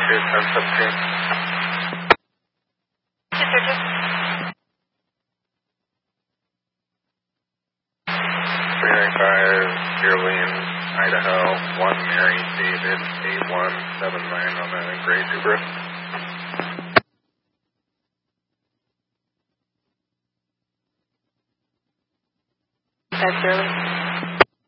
395, Deerleen, Idaho, 1 Mary David, 8179 on the gray Subaru. That's Deerleen.